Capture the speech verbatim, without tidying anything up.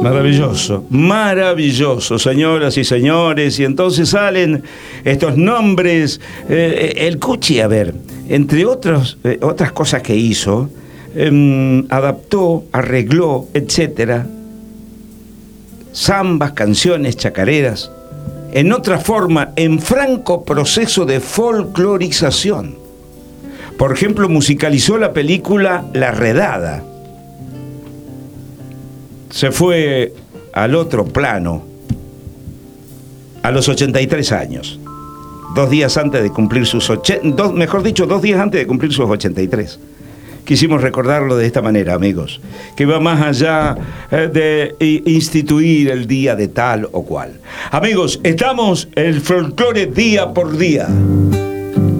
Maravilloso, maravilloso, señoras y señores. Y entonces salen estos nombres. Eh, el Cuchi, a ver, entre otros, eh, otras cosas que hizo, eh, adaptó, arregló, etcétera, zambas, canciones, chacareras, en otra forma, en franco proceso de folclorización. Por ejemplo, musicalizó la película La Redada. Se fue al otro plano a los ochenta y tres años, dos días antes de cumplir sus ochenta, dos, mejor dicho, dos días antes de cumplir sus ochenta y tres. Quisimos recordarlo de esta manera, amigos, que va más allá eh, de instituir el día de tal o cual. Amigos, estamos en el folclore día por día.